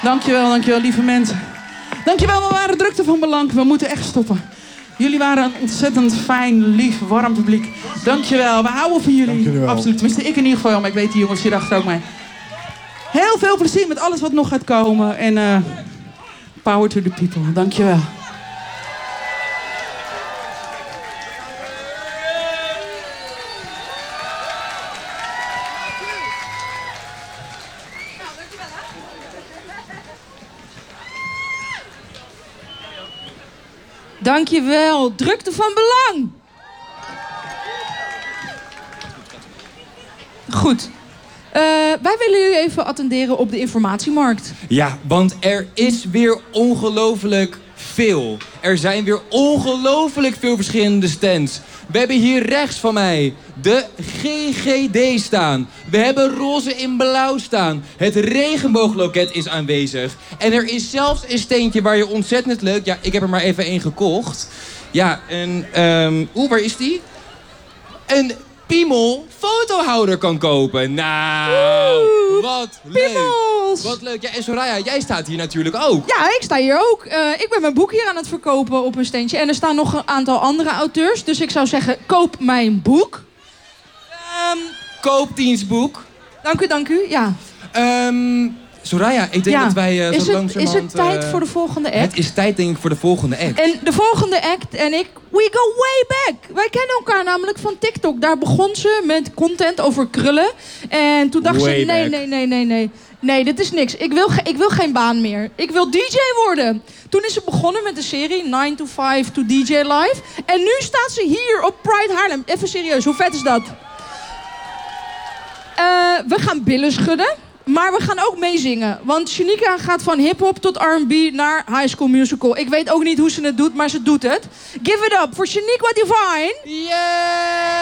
Dankjewel, lieve mensen. Dankjewel, we waren drukte van belang. We moeten echt stoppen. Jullie waren een ontzettend fijn, lief, warm publiek. Dankjewel, we houden van jullie. Absoluut, tenminste ik in ieder geval, maar ik weet die jongens hierachter ook mee. Heel veel plezier met alles wat nog gaat komen. En power to the people. Dankjewel. Dankjewel. Drukte van belang. Goed. Wij willen jullie even attenderen op de informatiemarkt. Ja, want er is weer ongelooflijk veel. Er zijn weer ongelooflijk veel verschillende stands. We hebben hier rechts van mij de GGD staan. We hebben roze in blauw staan. Het regenboogloket is aanwezig. En er is zelfs een steentje waar je ontzettend leuk... Ja, ik heb er maar even één gekocht. Ja, waar is die? Een piemel fotohouder kan kopen. Nou, wat leuk. Piemels. Wat leuk. Ja, en Soraya, jij staat hier natuurlijk ook. Ja, ik sta hier ook. Ik ben mijn boek hier aan het verkopen op een steentje. En er staan nog een aantal andere auteurs. Dus ik zou zeggen, koop mijn boek. Koop dienstboek. Dank u. Ja. Soraya, ik denk dat wij zo langzamerhand... Is het tijd voor de volgende act? Het is tijd, denk ik, voor de volgende act. En de volgende act en ik, we go way back. Wij kennen elkaar namelijk van TikTok. Daar begon ze met content over krullen. En toen dacht ze, nee. Nee, dit is niks. Ik wil geen baan meer. Ik wil DJ worden. Toen is ze begonnen met de serie 9 to 5 to DJ Live. En nu staat ze hier op Pride Haarlem. Even serieus, hoe vet is dat? We gaan billen schudden. Maar we gaan ook meezingen. Want Shanika gaat van hip-hop tot R&B naar High School Musical. Ik weet ook niet hoe ze het doet, maar ze doet het. Give it up voor Shaniqua Divine. Yeah!